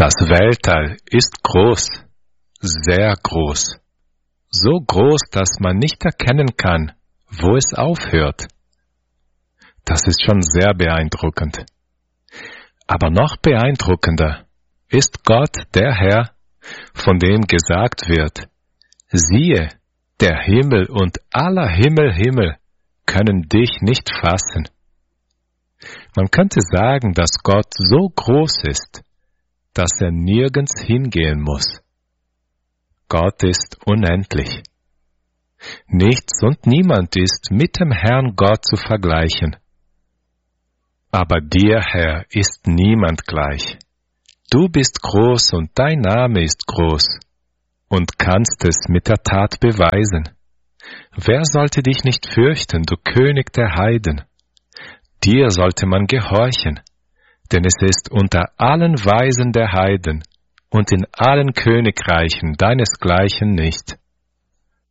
Das Weltall ist groß, sehr groß. So groß, dass man nicht erkennen kann, wo es aufhört. Das ist schon sehr beeindruckend. Aber noch beeindruckender ist Gott, der Herr, von dem gesagt wird, siehe, der Himmel und aller Himmel können dich nicht fassen. Man könnte sagen, dass Gott so groß ist, dass er nirgends hingehen muss. Gott ist unendlich. Nichts und niemand ist mit dem Herrn Gott zu vergleichen. Aber dir, Herr, ist niemand gleich. Du bist groß und dein Name ist groß und kannst es mit der Tat beweisen. Wer sollte dich nicht fürchten, du König der Heiden? Dir sollte man gehorchen, denn es ist unter allen Weisen der Heiden und in allen Königreichen deinesgleichen nicht.